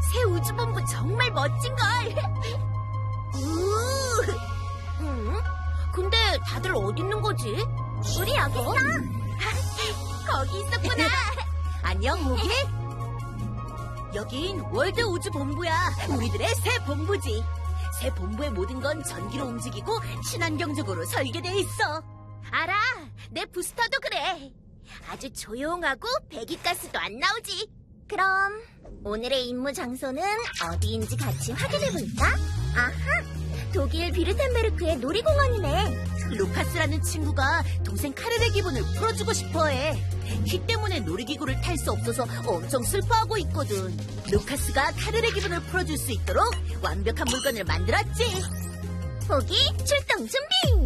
새 우주본부 정말 멋진걸. 근데 다들 어디 있는 거지? 우리 여기 있어. 거기 있었구나. 안녕, 호기. 여긴 월드 우주본부야. 우리들의 새 본부지. 새 본부의 모든 건 전기로 움직이고 친환경적으로 설계돼 있어. 알아. 내 부스터도 그래. 아주 조용하고 배기가스도 안 나오지. 그럼 오늘의 임무 장소는 어디인지 같이 확인해볼까? 아하! 독일 비르텐베르크의 놀이공원이네. 루카스라는 친구가 동생 카렐의 기분을 풀어주고 싶어해. 키 때문에 놀이기구를 탈 수 없어서 엄청 슬퍼하고 있거든. 루카스가 카렐의 기분을 풀어줄 수 있도록 완벽한 물건을 만들었지. 호기 출동 준비!